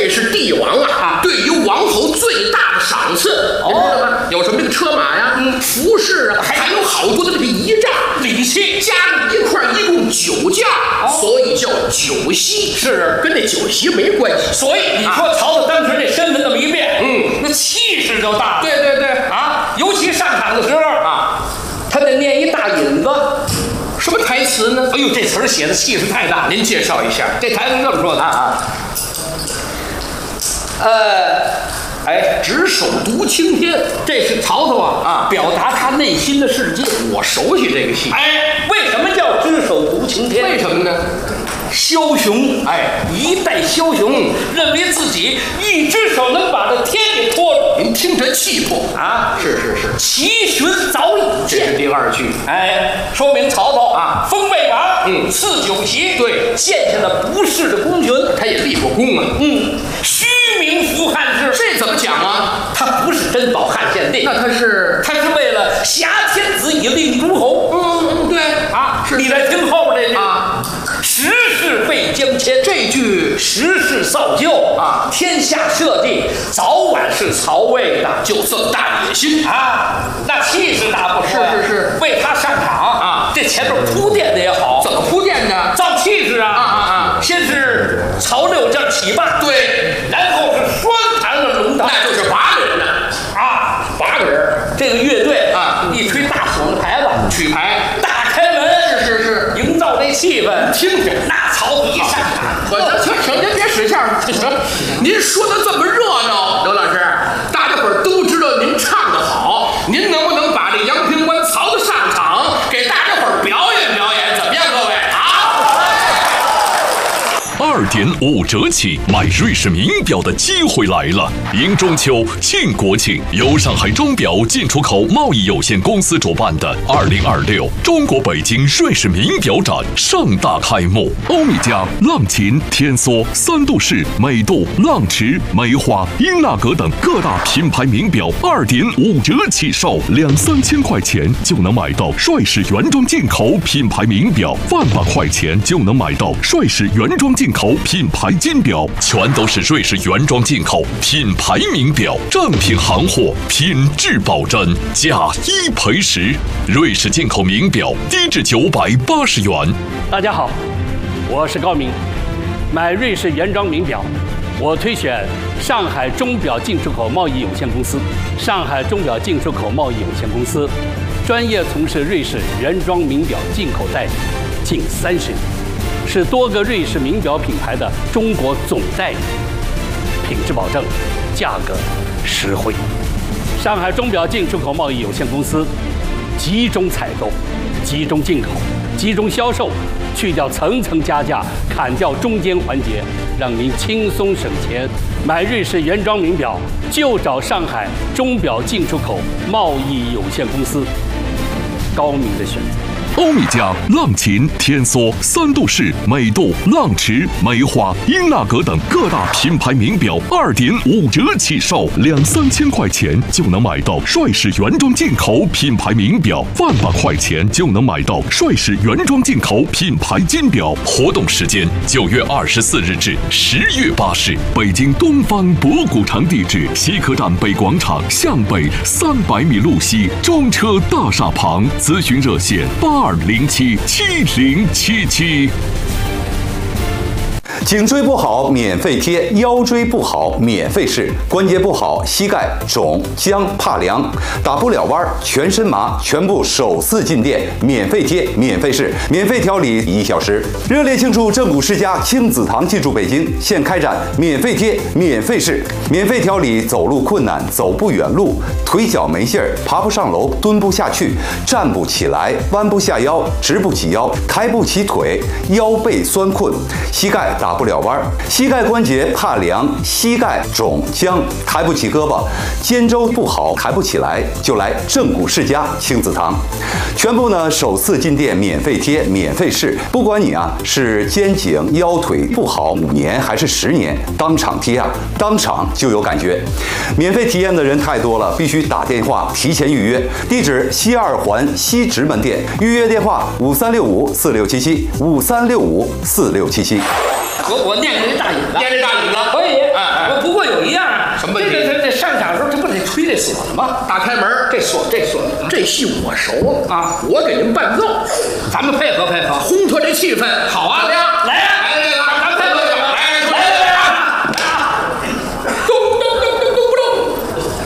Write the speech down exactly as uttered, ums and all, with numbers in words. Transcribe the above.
这是帝王啊，啊对于王侯最大的赏赐，你知道吗？有什么这个车马呀、嗯、服饰啊，还有好多的这个仪仗、礼器，加在一块一共九件，所以叫酒席。是跟那酒席没关系。 所以你说曹操当时这身份那么一变，嗯，那气势就大了。 对对对啊，尤其上场的时候啊，他得念一大引子。 什么台词呢？ 哎呦，这词儿写的气势太大。 您介绍一下。 这台词这么说的啊，呃，哎，执手独青天，这是曹操啊啊，表达他内心的世界。 我熟悉这个戏。 哎，为什么叫执手独青天？ 为什么呢？ 枭雄，哎，一代枭雄认为自己一只手能把这天给托住。 您听这气魄啊！ 是是是， 奇寻早已见。 这是第二句， 哎，说明曹操啊，封魏王，嗯，赐酒席， 对， 建下了不世的功群， 他也立过功啊， 嗯，虚名服汉室。 这怎么讲啊？ 他不是真保汉献帝， 那他是他是为了挟天子以令诸侯。 嗯嗯，对啊， 是你来听后边这句啊。 时势未将迁， 这句时势造就啊，天下社稷早晚是曹魏的， 就这么大野心啊，那气势大不说， 是是是， 为他上场啊， 这前面铺垫的也好， 怎么铺垫的？ 造气势啊啊啊啊！ 先是曹六将起罢， 对， 然后是双弹的龙堂， 那就是八个人呢啊， 八个人， 这个乐队啊， 一吹大唢呐牌子， 曲牌， 大开门， 是是是， 营造这气氛， 听听， 那曹操一上场， 我这行行，您别使相，您说的这么热闹，刘老师，大家伙儿都知道您唱得好，您能不能把这阳平关曹操上场给大家伙儿表演表演，怎么样，各位？好。 二点五折起买瑞士名表的机会来了！迎中秋、庆国庆，由上海钟表进出口贸易有限公司主办的二零二六中国北京瑞士名表展盛大开幕。欧米茄、浪琴、天梭、三度式、美度、浪驰、梅花、英纳格等各大品牌名表二点五折起售，两三千块钱就能买到帅士原装进口品牌名表，万把块钱就能买到帅士原装进口品牌金表，全都是瑞士原装进口品牌名表，正品行货，品质保真，价一赔十。瑞士进口名表低至九百八十元。 大家好，我是高明。买瑞士原装名表，我推选上海钟表进出口贸易有限公司。上海钟表进出口贸易有限公司专业从事瑞士原装名表进口代理近三十年，是多个瑞士名表品牌的中国总代理，品质保证，价格实惠。上海钟表进出口贸易有限公司集中采购、集中进口、集中销售，去掉层层加价，砍掉中间环节，让您轻松省钱。买瑞士原装名表就找上海钟表进出口贸易有限公司，高明的选择。 欧米茄、浪琴、天梭、三度式、美度、浪驰、梅花、英纳格等各大品牌名表二点五折起售，两三千块钱就能买到帅士原装进口品牌名表，万把块钱就能买到帅士原装进口品牌金表。活动时间九月二十四日至十月八日，北京东方博古城地址：西客站北广场向北三百米路西中车大厦旁。咨询热线八。二零七七零七七。 颈椎不好免费贴，腰椎不好免费试，关节不好膝盖肿僵怕凉打不了弯全身麻，全部首次进店免费贴免费试，免费调理一小时。热烈庆祝正骨世家亲子堂进驻北京，现开展免费贴免费试，免费调理走路困难走不远路，腿脚没劲儿爬不上楼蹲不下去站不起来弯不下腰直不起腰抬不起腿腰背酸困膝盖打不了弯，膝盖关节怕凉，膝盖肿僵，抬不起胳膊，肩周不好，抬不起来，就来正骨世家亲子堂。全部呢首次进店免费贴，免费试，不管你啊是肩颈腰腿不好五年还是十年，当场贴啊，当场就有感觉。免费体验的人太多了，必须打电话提前预约。地址西二环西直门店，预约电话五三六五四六七七五三六五四六七七。 我我念这大引子， 念这大引子可以。 哎哎。 这锁了吗？ 打开门， 这锁这锁了， 这戏我熟啊， 我给您伴奏， 咱们配合配合， 烘托这气氛。 好啊， 亮。